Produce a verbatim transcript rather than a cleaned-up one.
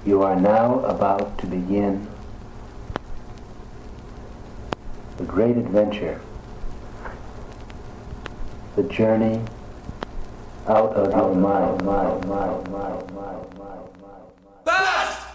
You are now about to begin the great adventure, the journey out of your mind, mind, mind, mind, mind, mind, mind.